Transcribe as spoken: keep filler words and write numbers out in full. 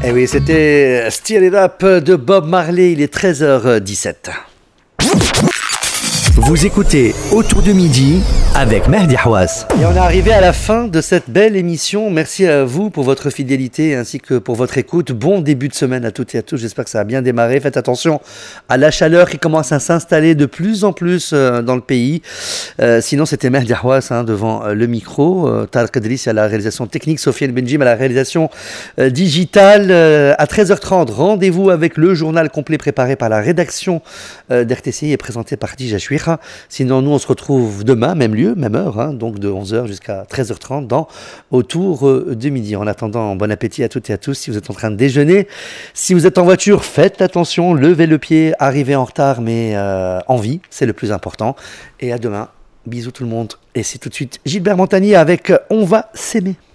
Eh oui, c'était Steer It Up de Bob Marley, il est treize heures dix-sept. Vous écoutez Autour de midi avec Mehdi Hawass. Et on est arrivé à la fin de cette belle émission. Merci à vous pour votre fidélité ainsi que pour votre écoute. Bon début de semaine à toutes et à tous. J'espère que ça a bien démarré. Faites attention à la chaleur qui commence à s'installer de plus en plus dans le pays. Euh, sinon, c'était Mehdi Hawass hein, devant le micro. Euh, Tarek Idriss à la réalisation technique. Sofiane Benjim à la réalisation euh, digitale. Euh, à treize heures trente, rendez-vous avec le journal complet préparé par la rédaction euh, d'R T C I et présenté par Dija Chouira. Sinon, nous, on se retrouve demain, même lieu, même heure, hein, donc de onze heures jusqu'à treize heures trente dans Autour de midi. En attendant, bon appétit à toutes et à tous si vous êtes en train de déjeuner. Si vous êtes en voiture, faites attention, levez le pied, arrivez en retard, mais euh, en vie, c'est le plus important. Et à demain, bisous tout le monde. Et c'est tout de suite Gilbert Montagnier avec On va s'aimer.